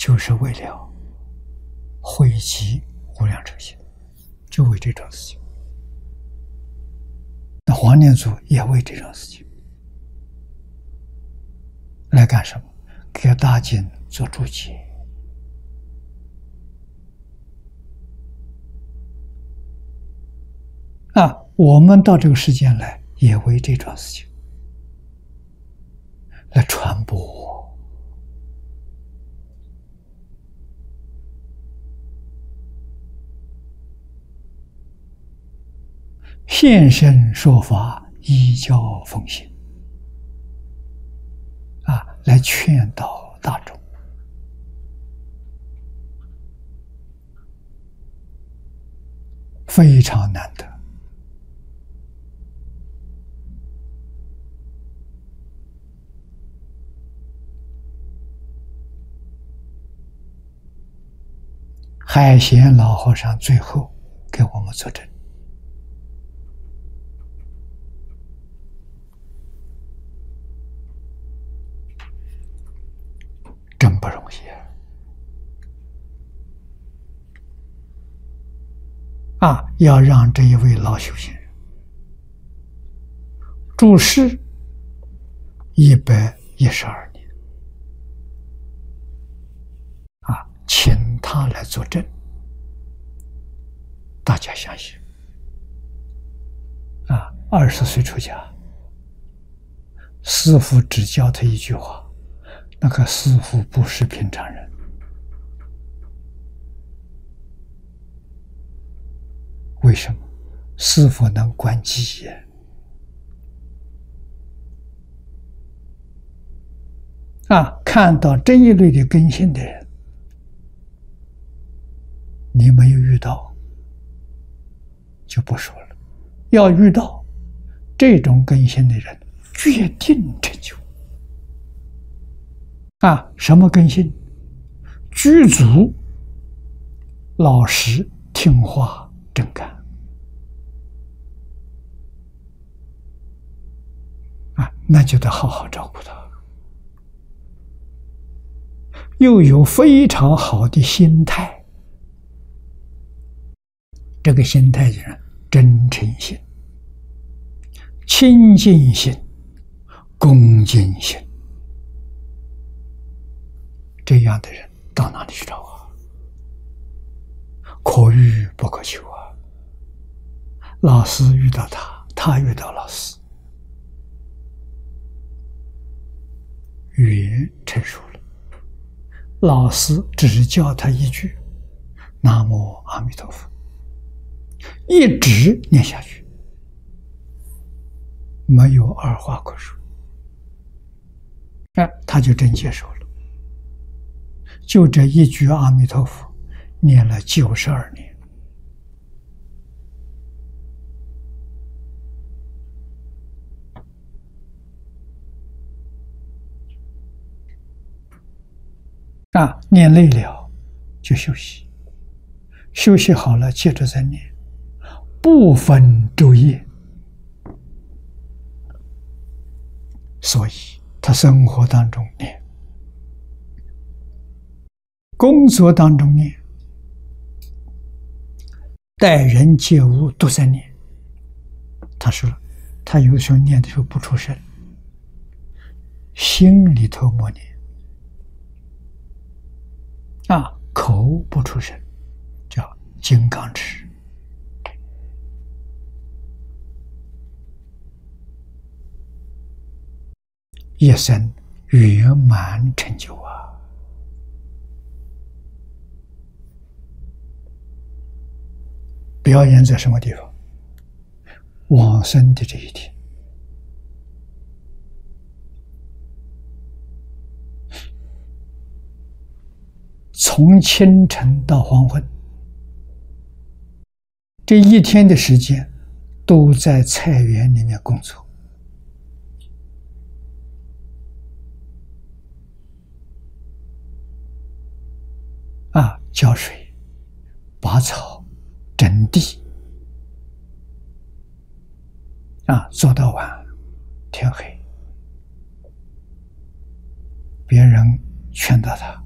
就是为了惠及无量众生，就为这种事情。那黄念祖也为这种事情来干什么？给大经做注解啊！我们到这个世间来，也为这种事情来传播。现身说法，依教奉行啊，来劝导大众。非常难得。海贤老和尚最后给我们作证，真不容易啊！要让这一位老修行人住世112年啊，请他来作证，大家相信啊？20岁出家，师父只教他一句话，那个师父不是平常人。为什么？师父能观机眼啊！看到这一类的根性的人，你没有遇到就不说了，要遇到这种根性的人，决定成就啊！什么根性？具足、老实、听话、真干啊，那就得好好照顾他。又有非常好的心态，这个心态就是真诚心、清净心、恭敬心，这样的人到哪里去找啊？可遇不可求啊！老师遇到他，他遇到老师，语言成熟了，老师只教他一句南无阿弥陀佛，一直念下去，没有二话可说，他就真接受了。就这一句阿弥陀佛念了92年。念累了就休息，休息好了接着再念，不分昼夜。所以他生活当中念，工作当中念，待人接物都在念。他说了，他有时候念的时候不出声，心里头默念口不出声，叫金刚持。一生圆满成就啊！表演在什么地方？往生的这一天，从清晨到黄昏，这一天的时间都在菜园里面工作。浇水、拔草、整地，做到晚天黑。别人劝导他，